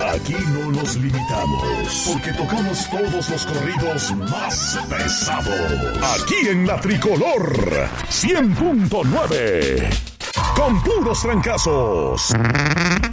Aquí no nos limitamos, porque tocamos todos los corridos más pesados. Aquí en La Tricolor, 100.9, con puros trancazos.